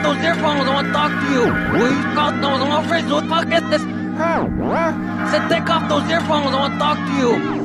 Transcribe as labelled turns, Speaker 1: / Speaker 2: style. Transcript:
Speaker 1: those earphones. I want to talk to you. Will you talk those? I'm afraid to talk at this. I said, take off those earphones. I want to talk to you.